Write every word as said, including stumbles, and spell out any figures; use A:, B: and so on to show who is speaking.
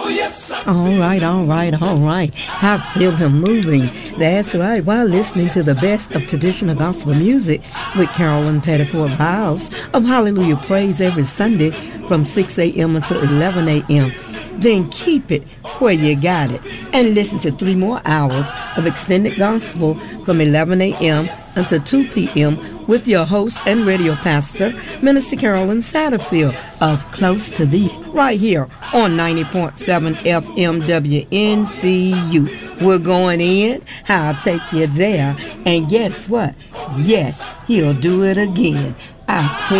A: All right, all right, all right. I feel him moving. That's right. While listening to the best of traditional gospel music with Carolyn Pettiford Biles of Hallelujah Praise every Sunday from six a.m. until eleven a.m. Then keep it where you got it and listen to three more hours of extended gospel from eleven a.m. until two p.m. with your host and radio pastor, Minister Carolyn Satterfield of Close to Thee, right here on ninety point seven F M W N C U. We're going in, I'll take you there, and guess what? Yes, he'll do it again. I tell